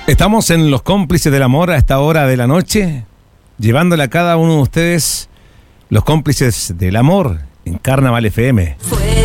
Estamos en Los Cómplices del Amor a esta hora de la noche, llevándole a cada uno de ustedes los cómplices del amor en Carnaval FM.